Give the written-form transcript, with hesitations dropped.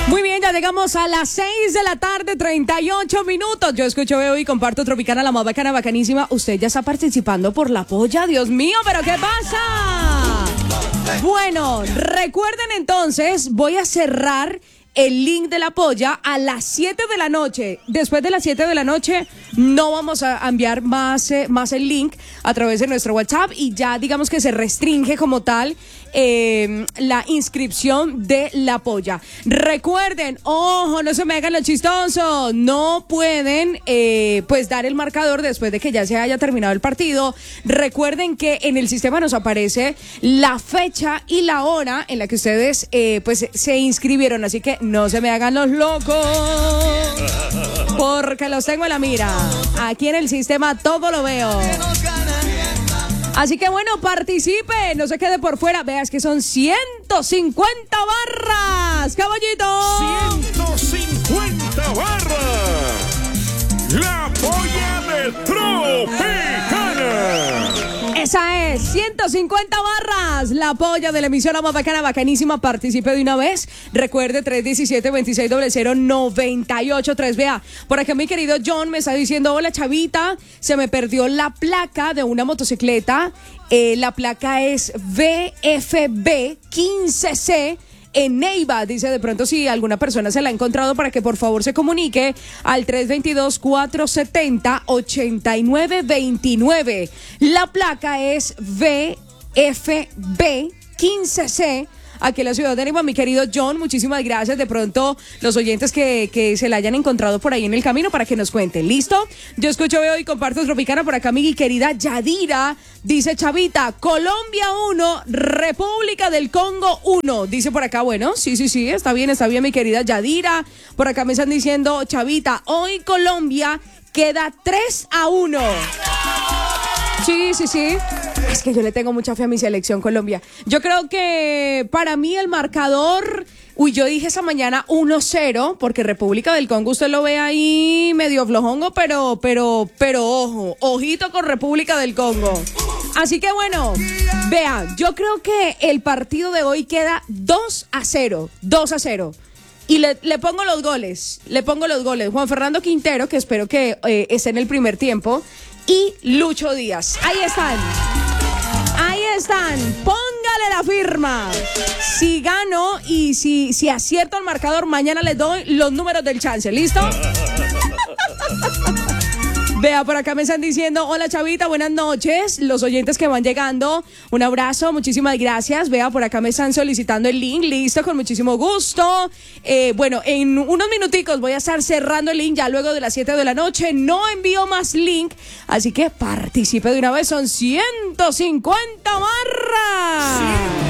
Muy bien, ya llegamos a las 6 de la tarde, 38 minutos. Yo escucho, veo y comparto Tropicana, la más bacana, bacanísima. Usted ya está participando por la polla, Dios mío, ¿pero qué pasa? Bueno, recuerden entonces, voy a cerrar el link de la polla a las 7 de la noche. Después de las 7 de la noche no vamos a enviar más el link a través de nuestro WhatsApp y ya digamos que se restringe como tal la inscripción de la polla. Recuerden, ojo, no se me hagan los chistosos, no pueden pues dar el marcador después de que ya se haya terminado el partido. Recuerden que en el sistema nos aparece la fecha y la hora en la que ustedes pues se inscribieron, así que no se me hagan los locos, porque los tengo en la mira. Aquí en el sistema todo lo veo. Así que bueno, participe, no se quede por fuera. Veas que son 150 barras, caballito. 150 barras. La polla de Tropicana. Esa es, 150 barras, la polla de la emisión La Más Bacana, bacanísima. Participe de una vez. Recuerde, 317-2600-983. Vea, por acá mi querido John me está diciendo: hola, chavita, se me perdió la placa de una motocicleta. La placa es VFB 15C. En Neiva, dice, de pronto si alguna persona se la ha encontrado, para que por favor se comunique al 322-470-8929. La placa es VFB 15C. Aquí en la ciudad de Neiva, mi querido John, muchísimas gracias. De pronto los oyentes que se la hayan encontrado por ahí en el camino, para que nos cuenten. ¿Listo? Yo escucho, veo y comparto Tropicana. Por acá mi querida Yadira dice: chavita, Colombia 1, República del Congo 1. Dice por acá, bueno, sí, está bien mi querida Yadira. Por acá me están diciendo: chavita, hoy Colombia queda 3-1. Sí. Es que yo le tengo mucha fe a mi selección Colombia. Yo creo que para mí el marcador... yo dije esa mañana 1-0, porque República del Congo usted lo ve ahí medio flojongo, pero ojito con República del Congo. Así que bueno, vea, yo creo que el partido de hoy queda 2-0. Y le pongo los goles. Juan Fernando Quintero, que espero que esté en el primer tiempo, y Lucho Díaz. Ahí están. Póngale la firma. Si gano y si acierto el marcador, mañana les doy los números del chance. ¿Listo? Vea, por acá me están diciendo: hola, chavita, buenas noches. Los oyentes que van llegando, un abrazo, muchísimas gracias. Vea, por acá me están solicitando el link. Listo, con muchísimo gusto. Bueno, en unos minuticos voy a estar cerrando el link ya luego de las 7 de la noche. No envío más link, así que participe de una vez. Son 150 barras.